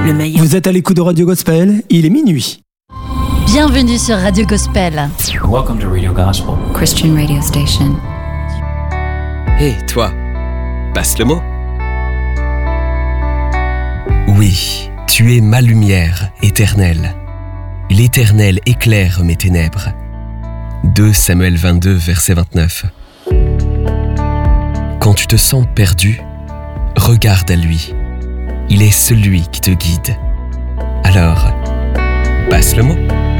Le meilleur. Vous êtes à l'écoute de Radio Gospel, il est minuit. Bienvenue sur Radio Gospel. Welcome to Radio Gospel. Christian radio station. Hé, toi, passe le mot. Oui, tu es ma lumière éternelle. L'Éternel éclaire mes ténèbres. 2 Samuel 22, verset 29. Quand tu te sens perdu, regarde à lui. Il est celui qui te guide. Alors, passe le mot.